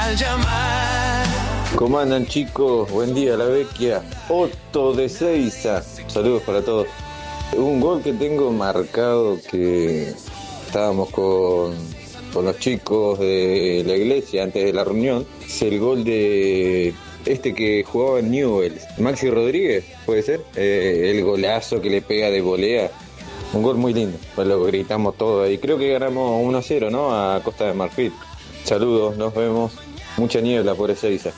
al llamar. ¿Cómo andan, chicos? Buen día, la vecchia. Otto de Seiza. Saludos para todos. Un gol que tengo marcado, que estábamos con los chicos de la iglesia antes de la reunión, es el gol de que jugaba en Newell's, Maxi Rodríguez, ¿puede ser? El golazo que le pega de volea. Un gol muy lindo, pues lo gritamos todo ahí. Creo que ganamos 1-0, ¿no? A Costa de Marfil. Saludos, nos vemos. Mucha niebla por Ezeiza.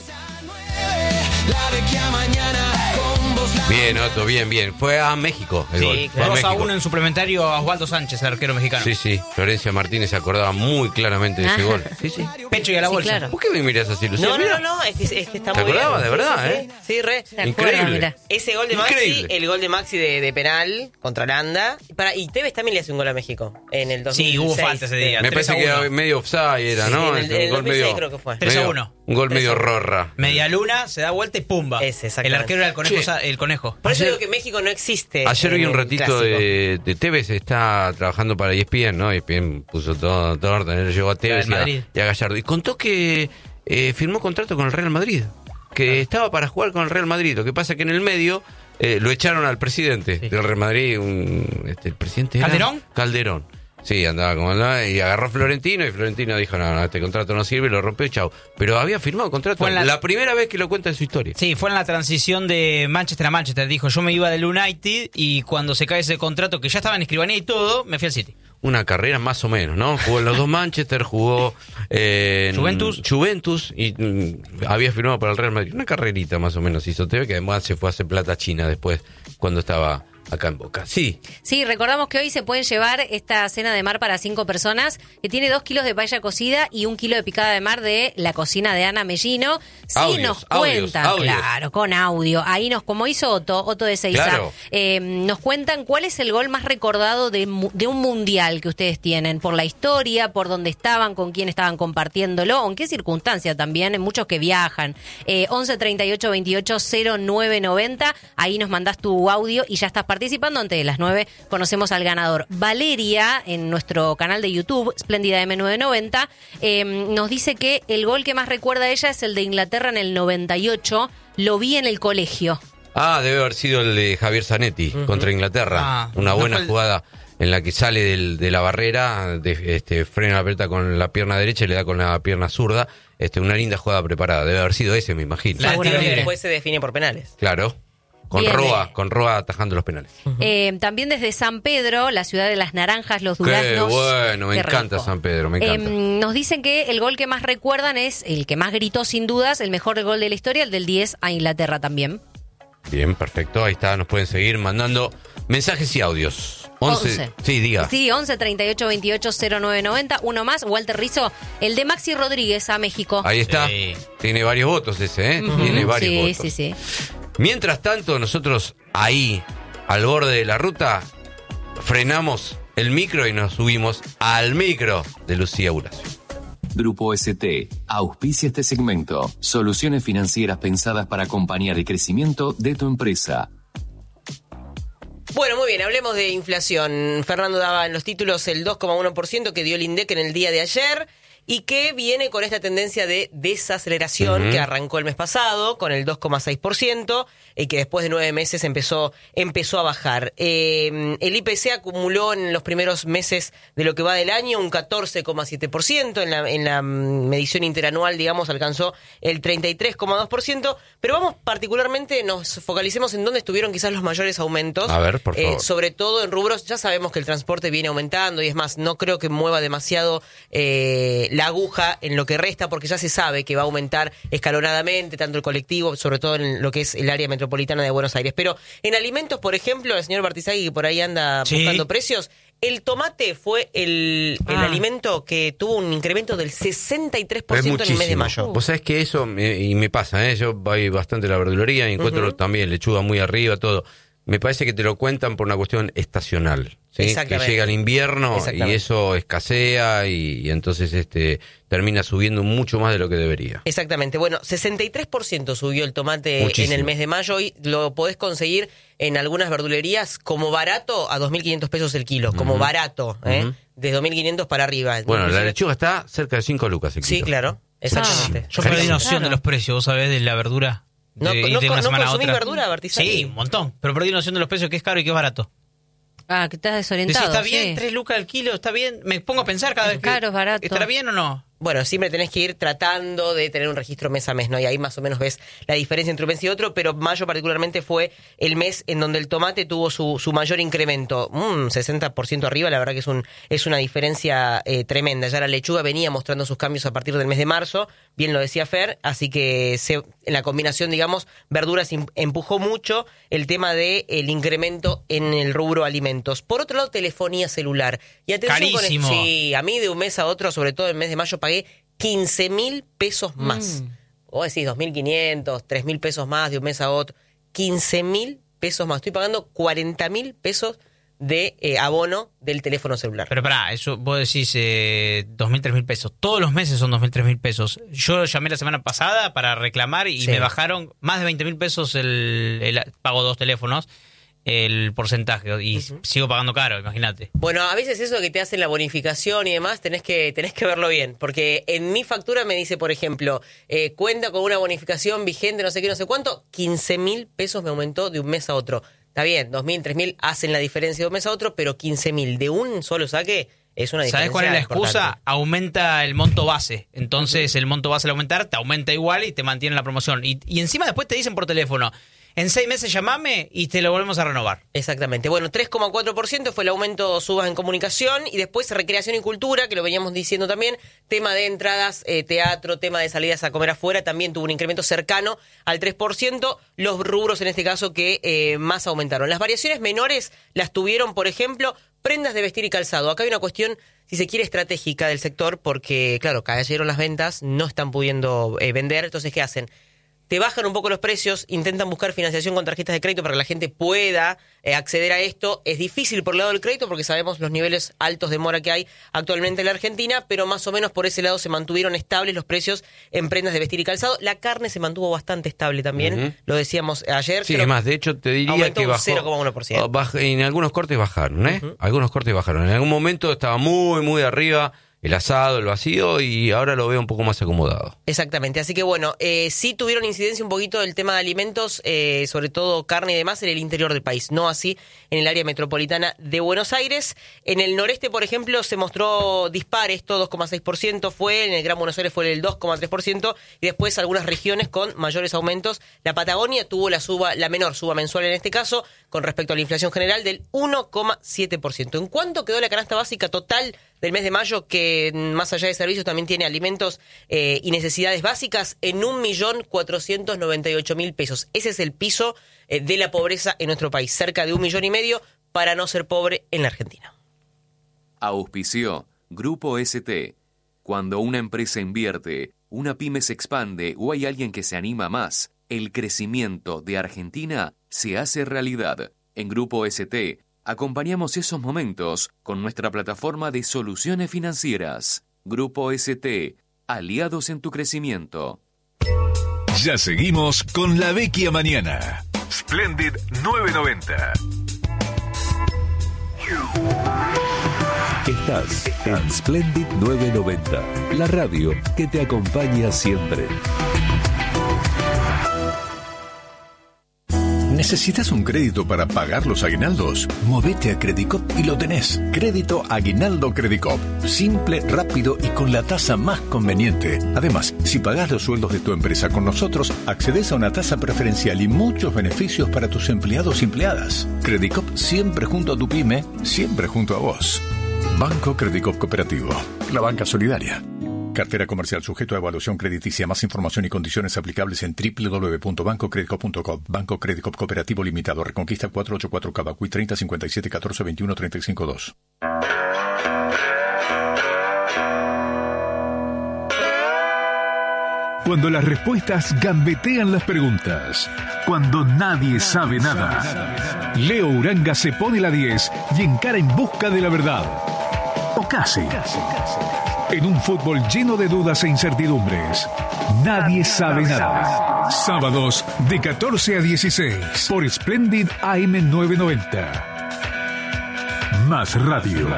Bien, Otto, bien. Fue a México el gol. Sí, 2-1 en suplementario a Osvaldo Sánchez, el arquero mexicano. Sí. Florencia Martínez se acordaba muy claramente de ese gol. Sí. Pecho y a la bolsa. Claro. ¿Por qué me miras así, Lucía? No, es que está ¿Te muy bien. acordabas de verdad, Sí, re. Increíble. Ese gol de Maxi, Increíble. el gol de Maxi de penal contra Landa. Y Tevez también le hace un gol a México en el 2006. Sí, hubo falta ese día. Me parece que era medio offside, era, ¿no? Sí, en el un gol 2006 medio, creo que fue. 3-1. Un gol medio rorra. Media luna, se da vuelta y pumba. Ese, el exactamente. arquero era el conejo. Por eso digo que México no existe. Ayer vi en un el ratito clásico. de Tevez, está trabajando para ESPN, ¿no? ESPN puso todo orden, él llegó a Tevez y a Gallardo. Y contó que firmó contrato con el Real Madrid, que estaba para jugar con el Real Madrid. Lo que pasa que en el medio lo echaron al presidente del Real Madrid, el presidente era Calderón. Sí, andaba como andaba y agarró a Florentino y Florentino dijo, no, este contrato no sirve, lo rompió y chau. Pero había firmado contrato, Fue la primera vez que lo cuenta en su historia. Sí, fue en la transición de Manchester a Manchester. Dijo, yo me iba del United y cuando se cae ese contrato, que ya estaba en escribanía y todo, me fui al City. Una carrera más o menos, ¿no? Jugó en los dos Manchester, jugó en Juventus y había firmado para el Real Madrid. Una carrerita más o menos hizo Tevez, que además se fue a hacer plata china después cuando estaba acá en Boca. Sí, recordamos que hoy se pueden llevar esta cena de mar para 5 personas, que tiene 2 kilos de paella cocida y 1 kilo de picada de mar de la cocina de Ana Mellino. Sí, audios, nos cuentan, audios. claro, con audio. Ahí como hizo Otto de Seiza, Claro. nos cuentan cuál es el gol más recordado de un mundial que ustedes tienen, por la historia, por dónde estaban, con quién estaban compartiéndolo, o en qué circunstancia también, en muchos que viajan. 11 38 28 09 90, ahí nos mandás tu audio y ya estás participando. Antes de las 9 conocemos al ganador. Valeria, en nuestro canal de YouTube, Espléndida M990, nos dice que el gol que más recuerda a ella es el de Inglaterra en el 98. Lo vi en el colegio. debe haber sido el de Javier Zanetti contra Inglaterra. Una buena jugada en la que sale de la barrera, frena la pelota con la pierna derecha y le da con la pierna zurda. Una linda jugada preparada. Debe haber sido ese, me imagino. Después se define por penales. Claro. Con Roa atajando los penales. También desde San Pedro, la ciudad de las naranjas, los duraznos. Qué bueno, me Qué encanta rico. San Pedro, me encanta. Nos dicen que el gol que más recuerdan es el que más gritó sin dudas, el mejor gol de la historia, el del 10 a Inglaterra también. Bien, perfecto, ahí está, nos pueden seguir mandando mensajes y audios. 11. Sí, diga. Sí, 11 38 28 09 90. Uno más, Walter Rizzo, el de Maxi Rodríguez a México. Ahí está. Sí. Tiene varios votos ese, ¿eh? Tiene varios votos. Sí. Mientras tanto, nosotros ahí, al borde de la ruta, frenamos el micro y nos subimos al micro de Lucía Uracio. Grupo ST auspicia este segmento. Soluciones financieras pensadas para acompañar el crecimiento de tu empresa. Bueno, muy bien, hablemos de inflación. Fernando daba en los títulos el 2,1% que dio el INDEC en el día de ayer y que viene con esta tendencia de desaceleración que arrancó el mes pasado con el 2,6% y que después de 9 meses empezó a bajar. El IPC acumuló en los primeros meses de lo que va del año un 14,7%, en la medición interanual, digamos, alcanzó el 33,2%, pero vamos particularmente, nos focalicemos en dónde estuvieron quizás los mayores aumentos. A ver, por favor. Sobre todo en rubros, ya sabemos que el transporte viene aumentando y es más, no creo que mueva demasiado la aguja en lo que resta, porque ya se sabe que va a aumentar escalonadamente tanto el colectivo, sobre todo en lo que es el área metropolitana de Buenos Aires. Pero en alimentos, por ejemplo, el señor Bartizagui, que por ahí anda buscando precios, el tomate fue el alimento que tuvo un incremento del 63% en el mes de mayo. Vos sabés que eso, y me pasa, yo voy bastante a la verdulería y encuentro también lechuga muy arriba, todo. Me parece que te lo cuentan por una cuestión estacional, ¿sí? Que llega el invierno y eso escasea y entonces termina subiendo mucho más de lo que debería. Exactamente. Bueno, 63% subió el tomate en el mes de mayo y lo podés conseguir en algunas verdulerías como barato a 2.500 pesos el kilo, como barato, de 2.500 para arriba. Bueno, la lechuga está cerca de 5 lucas el kilo. Sí, claro. Exactamente. Yo perdí noción de los precios, vos sabés, de la verdura. ¿No consumís verdura, Bertizani? Sí, un montón. Pero perdí noción de los precios, que es caro y que es barato. Ah, que estás desorientado. Está bien, 3 lucas al kilo, está bien. Me pongo a pensar cada vez que... Caro, es barato. ¿Estará bien o no? Bueno, siempre tenés que ir tratando de tener un registro mes a mes, ¿no? Y ahí más o menos ves la diferencia entre un mes y otro, pero mayo particularmente fue el mes en donde el tomate tuvo su mayor incremento, 60% arriba, la verdad que es una diferencia tremenda. Ya la lechuga venía mostrando sus cambios a partir del mes de marzo, bien lo decía Fer, así que en la combinación, digamos, verduras empujó mucho el tema del incremento en el rubro alimentos. Por otro lado, telefonía celular. Y atención carísimo. Sí, a mí de un mes a otro, sobre todo el mes de mayo, pagué 15.000 pesos más. Vos decís 2.500, 3.000 pesos más de un mes a otro. 15.000 pesos más. Estoy pagando 40.000 pesos de abono del teléfono celular. Pero pará, eso vos decís 2.000, 3.000 pesos. Todos los meses son 2.000, 3.000 pesos. Yo llamé la semana pasada para reclamar y me bajaron más de 20.000 pesos pago 2 teléfonos. El porcentaje y sigo pagando caro, imagínate. Bueno, a veces eso que te hacen la bonificación y demás tenés que verlo bien, porque en mi factura me dice, por ejemplo, cuenta con una bonificación vigente no sé qué, no sé cuánto, 15.000 pesos me aumentó de un mes a otro. Está bien, 2.000, 3.000 hacen la diferencia de un mes a otro, pero 15.000 de un solo saque es una diferencia. ¿Sabes cuál es la excusa? Importante. Aumenta el monto base. Entonces el monto base al aumentar te aumenta igual y te mantiene la promoción. Y encima después te dicen por teléfono, en 6 meses llamame y te lo volvemos a renovar. Exactamente. Bueno, 3,4% fue el aumento subas en comunicación y después recreación y cultura, que lo veníamos diciendo también, tema de entradas, teatro, tema de salidas a comer afuera, también tuvo un incremento cercano al 3%, los rubros en este caso que más aumentaron. Las variaciones menores las tuvieron, por ejemplo, prendas de vestir y calzado. Acá hay una cuestión, si se quiere, estratégica del sector, porque, claro, cayeron las ventas, no están pudiendo vender, entonces, ¿qué hacen? Te bajan un poco los precios, intentan buscar financiación con tarjetas de crédito para que la gente pueda acceder a esto. Es difícil por el lado del crédito porque sabemos los niveles altos de mora que hay actualmente en la Argentina, pero más o menos por ese lado se mantuvieron estables los precios en prendas de vestir y calzado. La carne se mantuvo bastante estable también, lo decíamos ayer. Sí, además, de hecho te diría que bajó 0,1%. En algunos cortes bajaron, Algunos cortes bajaron. En algún momento estaba muy, muy arriba el asado, el vacío, y ahora lo veo un poco más acomodado. Exactamente, así que bueno, sí tuvieron incidencia un poquito del tema de alimentos, sobre todo carne y demás, en el interior del país, no así en el área metropolitana de Buenos Aires. En el noreste, por ejemplo, se mostró dispar, esto 2,6% fue, en el Gran Buenos Aires fue el 2,3%, y después algunas regiones con mayores aumentos. La Patagonia tuvo la menor suba mensual en este caso, con respecto a la inflación general, del 1,7%. ¿En cuánto quedó la canasta básica total del mes de mayo, que más allá de servicios también tiene alimentos y necesidades básicas? En 1.498.000 pesos. Ese es el piso de la pobreza en nuestro país, cerca de 1,5 millones para no ser pobre en la Argentina. Auspició Grupo ST. Cuando una empresa invierte, una pyme se expande o hay alguien que se anima más, el crecimiento de Argentina se hace realidad. En Grupo ST acompañamos esos momentos con nuestra plataforma de soluciones financieras. Grupo ST, aliados en tu crecimiento. Ya seguimos con La Vecchia Mañana. Splendid 990. Estás en Splendid 990, la radio que te acompaña siempre. ¿Necesitas un crédito para pagar los aguinaldos? Movete a Credicop y lo tenés. Crédito Aguinaldo Credicop. Simple, rápido y con la tasa más conveniente. Además, si pagás los sueldos de tu empresa con nosotros, accedes a una tasa preferencial y muchos beneficios para tus empleados y empleadas. Credicop, siempre junto a tu pyme, siempre junto a vos. Banco Credicop Cooperativo. La banca solidaria. Cartera comercial sujeto a evaluación crediticia. Más información y condiciones aplicables en www.bancocredicop.com. Banco Credicop Cooperativo Limitado. Reconquista 484 Cavacuy 30 57 14 21 35 2. Cuando las respuestas gambetean las preguntas. Cuando nadie sabe nada. Leo Uranga se pone la 10 y encara en busca de la verdad. O casi. En un fútbol lleno de dudas e incertidumbres, nadie sabe nada. Sábados de 14 a 16 por Splendid AM 990. Más radio.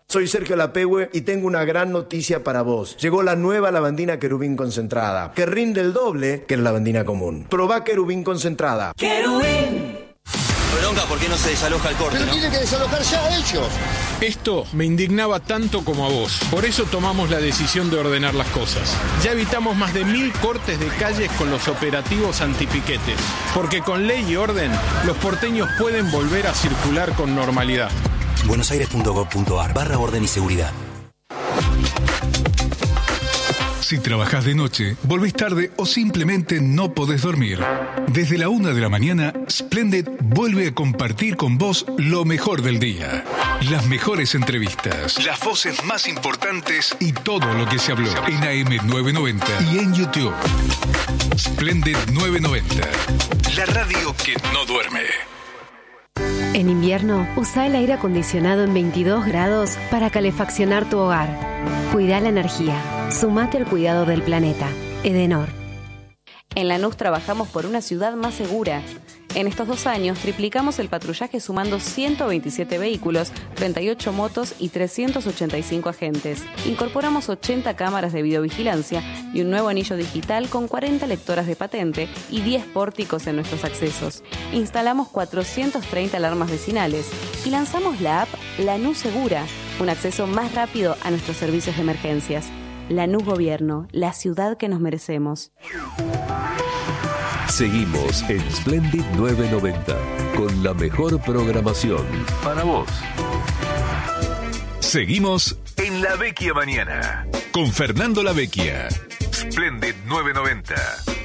Soy Sergio Lapehue y tengo una gran noticia para vos. Llegó la nueva lavandina Querubín concentrada, que rinde el doble que la lavandina común. Probá Querubín concentrada. ¡Querubín! Bronca, ¿por qué no se desaloja el corte? Pero tienen que desalojar ya ellos. Esto me indignaba tanto como a vos. Por eso tomamos la decisión de ordenar las cosas. Ya evitamos más de 1000 cortes de calles con los operativos antipiquetes. Porque con ley y orden, los porteños pueden volver a circular con normalidad. buenosaires.gov.ar/orden y seguridad. Si trabajás de noche, volvés tarde o simplemente no podés dormir. Desde la 1 de la mañana, Splendid vuelve a compartir con vos lo mejor del día. Las mejores entrevistas, las voces más importantes y todo lo que se habló en AM990 y en YouTube. Splendid 990, la radio que no duerme. En invierno, usa el aire acondicionado en 22 grados para calefaccionar tu hogar. Cuida la energía. Sumate al cuidado del planeta. Edenor. En Lanús trabajamos por una ciudad más segura. En estos 2 años triplicamos el patrullaje sumando 127 vehículos, 38 motos y 385 agentes. Incorporamos 80 cámaras de videovigilancia y un nuevo anillo digital con 40 lectoras de patente y 10 pórticos en nuestros accesos. Instalamos 430 alarmas vecinales y lanzamos la app Lanús Segura, un acceso más rápido a nuestros servicios de emergencias. Lanús Gobierno, la ciudad que nos merecemos. Seguimos en Splendid 990 con la mejor programación para vos. Seguimos en La Vecchia Mañana con Fernando La Vecchia. Splendid 990.